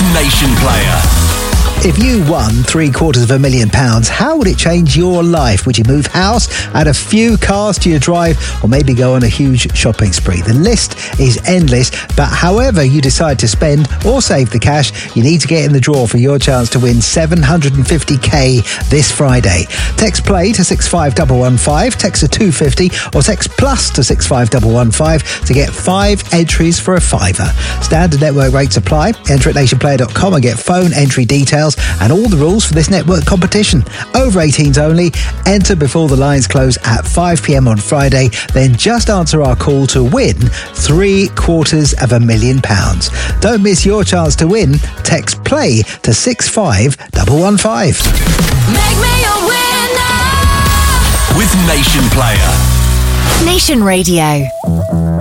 Nation Player. If you won £750,000, how would it change your life? Would you move house, add a few cars to your drive, or maybe go on a huge shopping spree? The list is endless, but however you decide to spend or save the cash, you need to get in the draw for your chance to win $750,000 this Friday. Text play to 65115, text to 250, or text plus to 65115 to get 5 entries for a £5. Standard network rates apply. Enter at nationplayer.com and get phone entry details and all the rules for this network competition. Over 18s only. Enter before the lines close at 5 p.m. on Friday. Then just answer our call to win £750,000. Don't miss your chance to win. Text play to 65115. Make me a winner with Nation Player. Nation Radio.